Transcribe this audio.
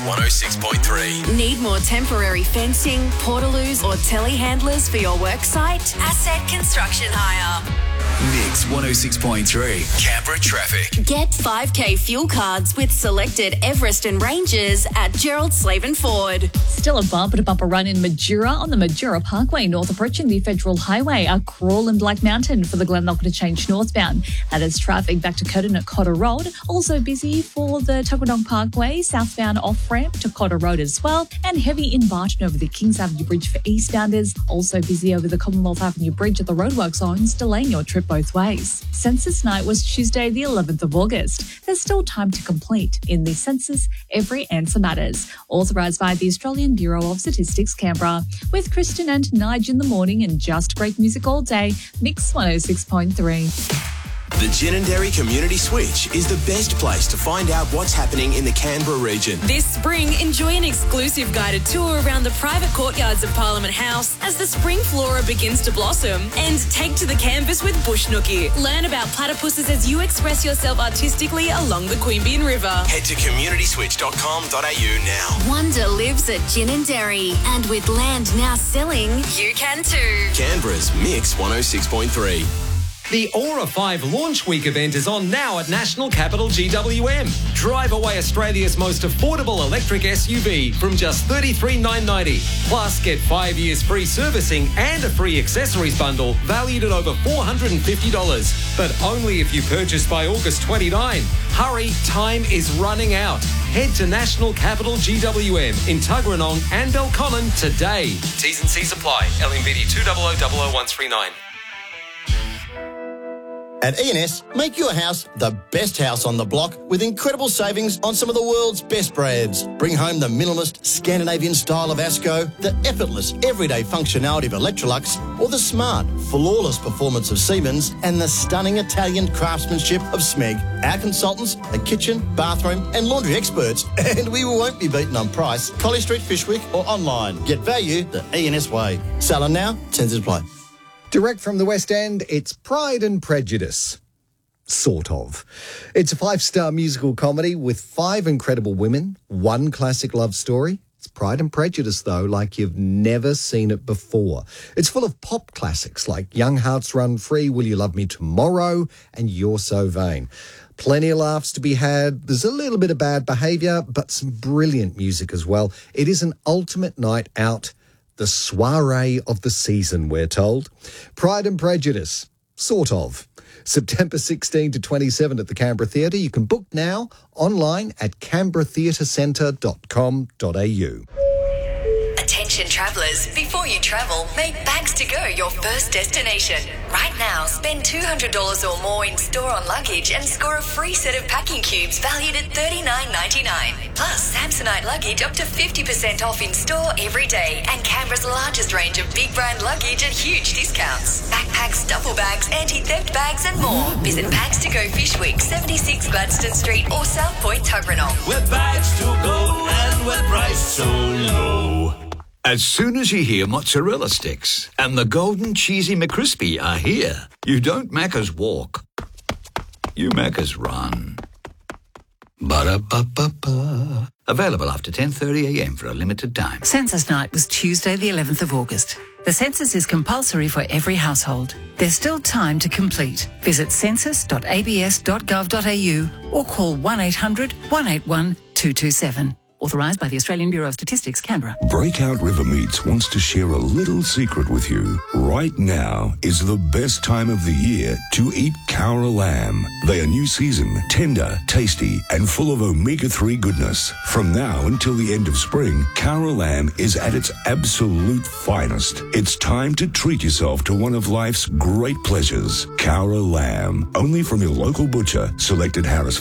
106.3. Need more temporary fencing, portaloos or telehandlers for your work site? Asset Construction Hire. Mix 106.3. Canberra traffic. Get 5K fuel cards with selected Everest and Rangers at Gerald Slaven Ford. Still a bumper-to-bumper run in Majura on the Majura Parkway, north approaching the Federal Highway. A crawl in Black Mountain for the Glenlock to change northbound. That is traffic back to Curtin at Cotter Road. Also busy for the Tuggeranong Parkway, southbound off-ramp to Cotter Road as well. And heavy in Barton over the Kings Avenue Bridge for eastbounders. Also busy over the Commonwealth Avenue Bridge at the roadwork zones, delaying your trip both ways. Census night was Tuesday, the 11th of August. There's still time to complete. In the census, every answer matters. Authorised by the Australian Bureau of Statistics, Canberra. With Kristen and Nige in the morning and just great music all day, Mix 106.3. The Ginninderry Community Switch is the best place to find out what's happening in the Canberra region. This spring, enjoy an exclusive guided tour around the private courtyards of Parliament House as the spring flora begins to blossom. And take to the canvas with Bush Nookie. Learn about platypuses as you express yourself artistically along the Queanbeyan River. Head to communityswitch.com.au now. Wonder lives at Ginninderry, and with land now selling, you can too. Canberra's Mix 106.3. The Aura 5 Launch Week event is on now at National Capital GWM. Drive away Australia's most affordable electric SUV from just $33,990. Plus, get 5 years free servicing and a free accessories bundle valued at over $450. But only if you purchase by August 29. Hurry, time is running out. Head to National Capital GWM in Tuggeranong and Belconnen today. T's and C's apply. LMBD 2000139. At E&S, make your house the best house on the block with incredible savings on some of the world's best brands. Bring home the minimalist Scandinavian style of Asco, the effortless everyday functionality of Electrolux, or the smart, flawless performance of Siemens and the stunning Italian craftsmanship of Smeg. Our consultants are kitchen, bathroom and laundry experts, and we won't be beaten on price. Collie Street, Fishwick or online. Get value the E&S way. Selling now, tends to play. Direct from the West End, it's Pride and Prejudice. Sort of. It's a 5-star musical comedy with 5 incredible women, 1 classic love story. It's Pride and Prejudice, though, like you've never seen it before. It's full of pop classics like Young Hearts Run Free, Will You Love Me Tomorrow, and You're So Vain. Plenty of laughs to be had. There's a little bit of bad behaviour, but some brilliant music as well. It is an ultimate night out. The soiree of the season, we're told. Pride and Prejudice, sort of. September 16 to 27 at the Canberra Theatre. You can book now online at canberratheatrecentre.com.au. Attention travellers, before you travel, make Bags to Go your first destination. Right now, spend $200 or more in store on luggage and score a free set of packing cubes valued at $39.99. Plus, Samsonite luggage up to 50% off in store every day, and Canberra's largest range of big brand luggage at huge discounts. Backpacks, duffel bags, anti-theft bags and more. Visit Bags to Go Fishwick, 76 Gladstone Street or South Point, Tuggeranong. We're Bags to Go and we're priced so low. As soon as you hear mozzarella sticks and the golden cheesy McCrispy are here, you don't Macca's walk, you Macca's run. Ba-da-ba-ba-ba. Available after 10:30am for a limited time. Census night was Tuesday the 11th of August. The census is compulsory for every household. There's still time to complete. Visit census.abs.gov.au or call 1800 181 227. Authorised by the Australian Bureau of Statistics, Canberra. Breakout River Meats wants to share a little secret with you. Right now is the best time of the year to eat Cowra lamb. They are new season, tender, tasty, and full of omega-3 goodness. From now until the end of spring, Cowra lamb is at its absolute finest. It's time to treat yourself to one of life's great pleasures. Cowra lamb, only from your local butcher, selected Harris